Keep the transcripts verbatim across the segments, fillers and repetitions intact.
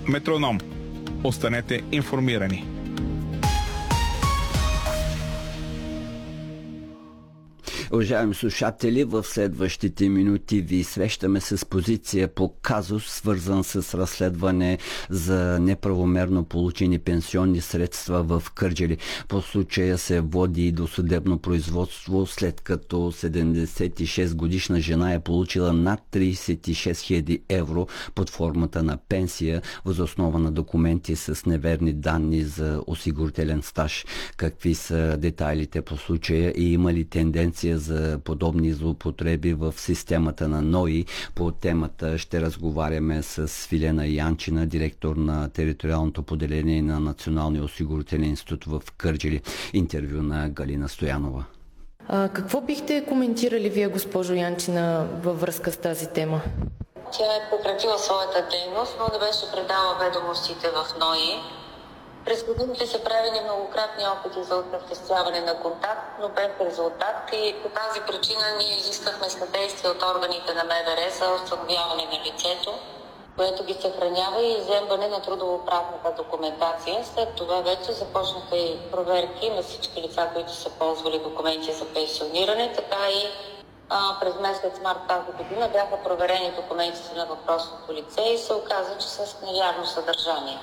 Метроном. Останете информирани. Уважаеми слушатели, в следващите минути ви срещаме с позиция по казус, свързан с разследване за неправомерно получени пенсионни средства в Кърджали. По случая се води досъдебно производство, след като седемдесет и шест годишна жена е получила над тридесет и шест хиляди евро под формата на пенсия въз основа на документи с неверни данни за осигурителен стаж. Какви са детайлите по случая и има ли тенденция за подобни злоупотреби в системата на НОИ? По темата ще разговаряме с Филена Янчина, директор на териториалното поделение на Националния осигурителен институт в Кърджали. Интервю на Галина Стоянова. А, какво бихте коментирали вие, госпожо Янчина, във връзка с тази тема? Тя е прекратила своята дейност, но не беше предала ведомостите в НОИ. През годините са правени многократни опити за осъществяване на контакт, но без резултат, и по тази причина ние изискахме съдействие от органите на МВР за установяване на лицето, което ги съхранява, и изземване на трудовоправната документация. След това вече започнаха и проверки на всички лица, които са ползвали документи за пенсиониране, така и а, през месец март тази година бяха проверени документите на въпросното лице и се оказа, че са с невярно съдържание.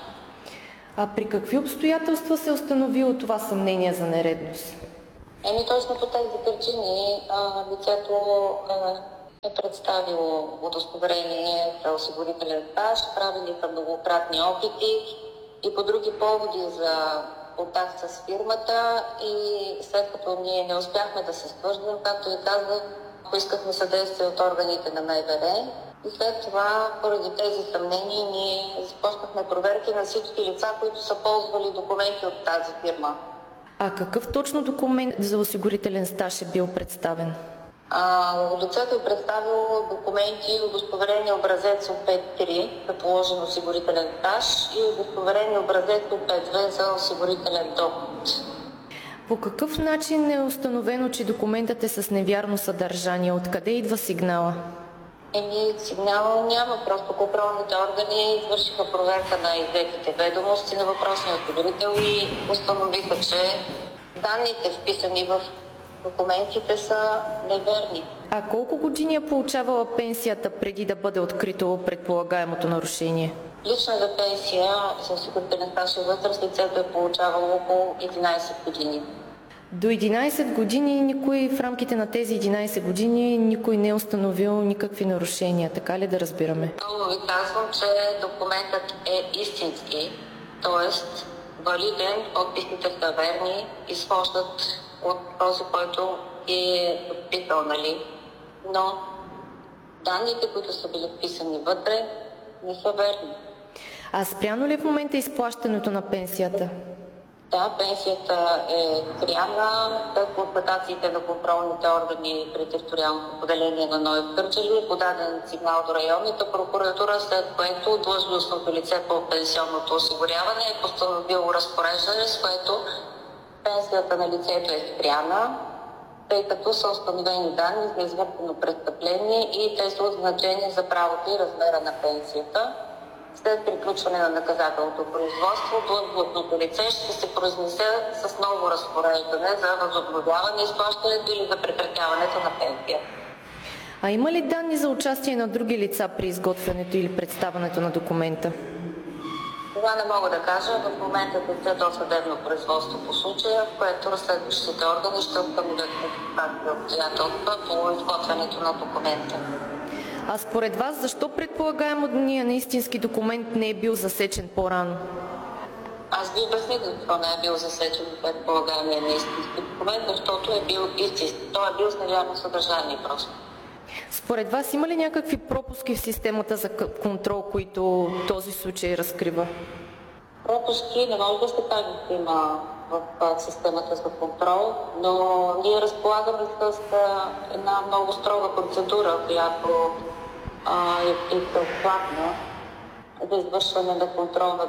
А при какви обстоятелства се е установило това съмнение за нередност? Еми точно по тези причини а, лицето а, е представило удостоверение за осигурителен стаж, правили са многократни опити и по други поводи за контакт с фирмата, и след като ние не успяхме да се свържем, както и казах, поискахме съдействие от органите на МВР. И след това, поради тези съмнения, ние започнахме проверки на всички лица, които са ползвали документи от тази фирма. А какъв точно документ за осигурителен стаж е бил представен? А, лицето е представило документи, удостоверение образец от пет три за положен осигурителен стаж и удостоверение образец от пет две за осигурителен доход. По какъв начин е установено, че документът е с невярно съдържание? Откъде идва сигнала? Еми, сигнал няма, просто контролните органи извършиха проверка на иззетите ведомости на въпросния осигурител и установиха, че данните, вписани в документите, са неверни. А колко години е получавала пенсията преди да бъде открито предполагаемото нарушение? Личната пенсия за осигурителен стаж и възраст лицето е получавало около единадесет години. До единадесет години никой, в рамките на тези единадесет години, никой не е установил никакви нарушения, така ли да разбираме? Много ви казвам, че документът е истински, т.е. валиден, подписите са верни, изхождат от този, който е подписал, нали? Но данните, които са били вписани вътре, не са верни. А спряно ли в момента изплащането на пенсията? Да, пенсията е спряна след констатациите на контролните органи при териториалното поделение на НОИ в Кърджали, подаден сигнал до районната прокуратура, след което длъжностното лице по пенсионното осигуряване е постановило разпореждане, с което пенсията на лицето е спряна, тъй като са установени данни за извършено престъпление и те са от значение за правото и размера на пенсията. След приключване на наказателното производство, длъжностното лице ще се произнесе с ново разпореждане за възобновяване изплащането или за прекратяването на пенсия. А има ли данни за участие на други лица при изготвянето или представянето на документа? Това не мога да кажа. В момента е досъдебно производство по случая, в което разследващите органи ще установят тези обстоятелства по изготвянето на документа. А според вас, защо предполагаемият неистински документ не е бил засечен по-рано? Аз ви обясних защо не е бил засечен предполагаемият неистински документ, защото е бил истински. Той е бил с невярно съдържание просто. Според вас има ли някакви пропуски в системата за контрол, които този случай разкрива? Пропуски не може да се каже, че има в системата за контрол, но ние разполагаме с една много строга процедура, която а, е всеобхватна за извършване на контрол на